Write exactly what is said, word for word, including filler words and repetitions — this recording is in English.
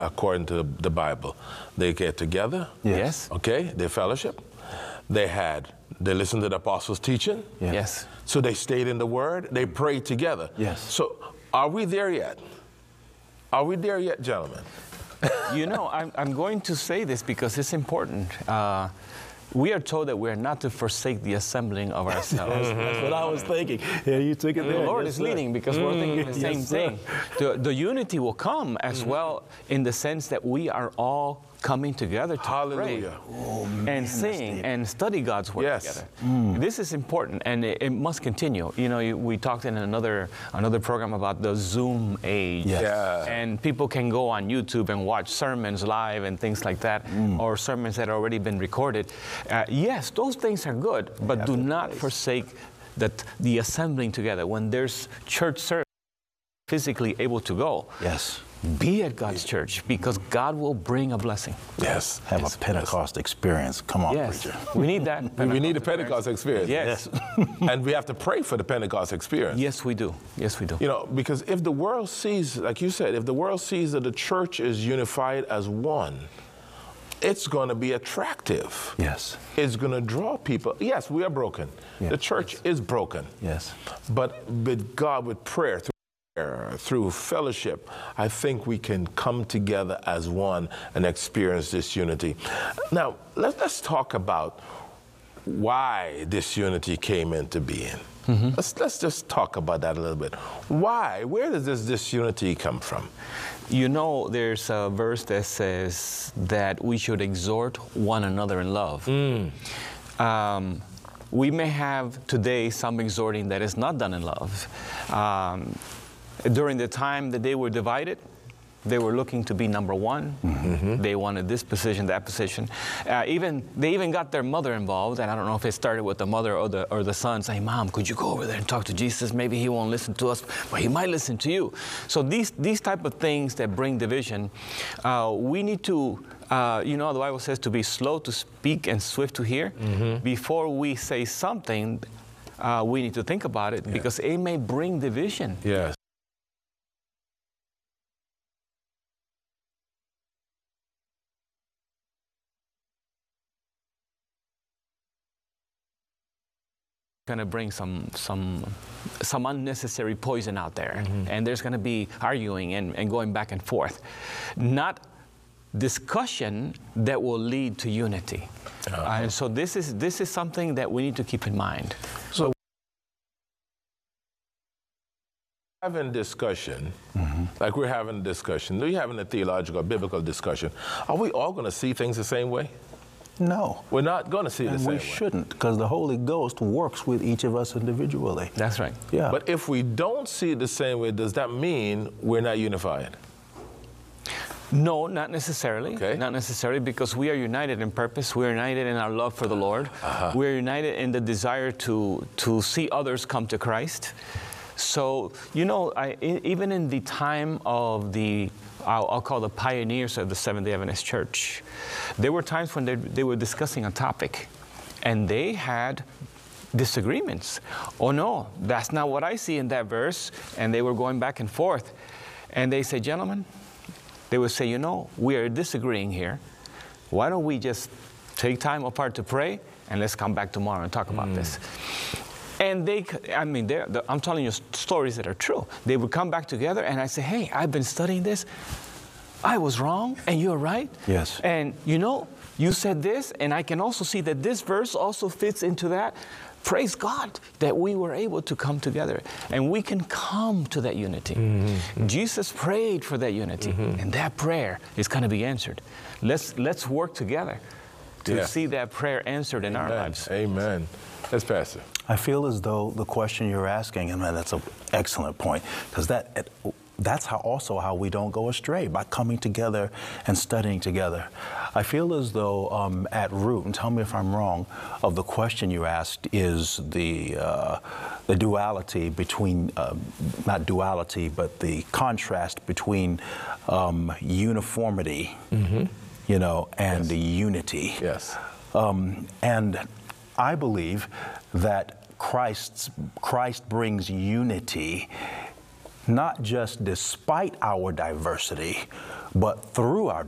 according to the Bible. They get together. Yes. Okay, they fellowship. They had, they listened to the apostles' teaching. Yes. yes. So they stayed in the Word. They prayed together. Yes. So are we there yet? Are we there yet, gentlemen? You know, I'm, I'm going to say this because it's important. Uh, we are told that we are not to forsake the assembling of ourselves. That's what I was thinking. Yeah, you took it The there. Lord yes, is sir. leading because we're thinking the same yes, thing. The, the unity will come as well in the sense that we are all coming together to Hallelujah. pray Oh, and man, sing and study God's Word Yes. together. Mm. This is important, and it, it must continue. You know, you, we talked in another another program about the Zoom age. Yes. Yeah. And people can go on YouTube and watch sermons live and things like that, mm. or sermons that have already been recorded. Uh, yes, those things are good, but do not place. forsake that the assembling together. When there's church service, physically able to go. Yes. Be at God's church because God will bring a blessing. Yes. Have yes. a Pentecost yes. experience. Come on, yes. preacher. We need that. We need a Pentecost experience. Yes. yes. And we have to pray for the Pentecost experience. Yes, we do. Yes, we do. You know, because if the world sees, like you said, if the world sees that the church is unified as one, it's going to be attractive. Yes. It's going to draw people. Yes, we are broken. Yes. The church is broken. Yes. But with God, with prayer, through prayer, through fellowship, I think we can come together as one and experience this unity. Now, let, let's talk about why this unity came into being. Mm-hmm. Let's, let's just talk about that a little bit. Why? Where does this disunity come from? You know, there's a verse that says that we should exhort one another in love. Mm. Um, we may have today some exhorting that is not done in love. Um, during the time that they were divided, they were looking to be number one. Mm-hmm. They wanted this position, that position. Uh, even they even got their mother involved, and I don't know if it started with the mother or the or the son saying, "Mom, could you go over there and talk to Jesus? Maybe he won't listen to us, but he might listen to you." So these these type of things that bring division, uh, we need to. Uh, you know, the Bible says to be slow to speak and swift to hear. Mm-hmm. Before we say something, uh, we need to think about it, yeah. because it may bring division. Yes. Going to bring some some some unnecessary poison out there, mm-hmm. and there's going to be arguing and, and going back and forth, not discussion that will lead to unity. Uh-huh. Uh, and so this is this is something that we need to keep in mind. So having discussion, mm-hmm. like we're having a discussion, we're having a theological, biblical discussion. Are we all going to see things the same way? No. We're not going to see it the and same way. we shouldn't, because the Holy Ghost works with each of us individually. That's right. Yeah. But if we don't see it the same way, does that mean we're not unified? No, not necessarily. Okay. Not necessarily, because we are united in purpose. We are united in our love for the Lord. Uh-huh. We are united in the desire to, to see others come to Christ. So, you know, I, even in the time of the, I'll, I'll call the pioneers of the Seventh-day Adventist Church, there were times when they, they were discussing a topic, and they had disagreements. Oh, no, that's not what I see in that verse. And they were going back and forth. And they say, gentlemen, they would say, you know, we are disagreeing here. Why don't we just take time apart to pray, and let's come back tomorrow and talk about mm. this. And they, I mean, they're, they're, I'm telling you stories that are true. They would come back together, and I say, hey, I've been studying this. I was wrong, and you're right. Yes. And, you know, you said this, and I can also see that this verse also fits into that. Praise God that we were able to come together, and we can come to that unity. Mm-hmm. Jesus prayed for that unity, mm-hmm. and that prayer is going to be answered. Let's, let's work together to yeah. see that prayer answered in Amen. our lives. Amen. Yes, Pastor. I feel as though the question you're asking, and man, that's an excellent point, because that that's how also how we don't go astray, by coming together and studying together. I feel as though um, at root, and tell me if I'm wrong, of the question you asked is the uh, the duality between, uh, not duality, but the contrast between um, uniformity, mm-hmm. you know, and yes. the unity. Yes. Um, and I believe that Christ's, Christ brings unity not just despite our diversity, but through our